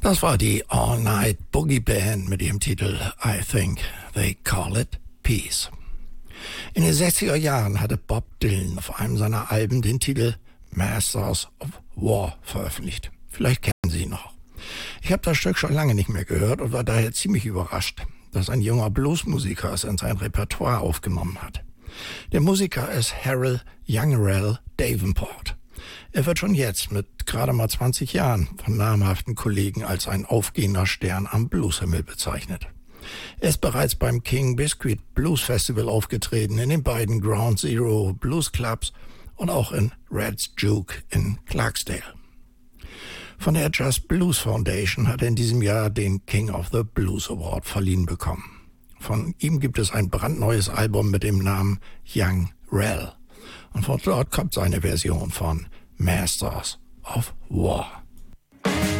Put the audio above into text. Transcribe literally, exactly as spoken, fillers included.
Das war die All Night Boogie Band mit ihrem Titel I Think They Call It Peace. In den sechziger Jahren hatte Bob Dylan auf einem seiner Alben den Titel Masters of War veröffentlicht. Vielleicht kennen Sie ihn noch. Ich habe das Stück schon lange nicht mehr gehört und war daher ziemlich überrascht, dass ein junger Bluesmusiker es in sein Repertoire aufgenommen hat. Der Musiker ist Harold Youngerell Davenport. Er wird schon jetzt mit gerade mal zwanzig Jahren von namhaften Kollegen als ein aufgehender Stern am Blueshimmel bezeichnet. Er ist bereits beim King Biscuit Blues Festival aufgetreten, in den beiden Ground Zero Blues Clubs und auch in Red's Juke in Clarksdale. Von der Just Blues Foundation hat er in diesem Jahr den King of the Blues Award verliehen bekommen. Von ihm gibt es ein brandneues Album mit dem Namen Young Rel. Und von dort kommt seine Version von Masters of War.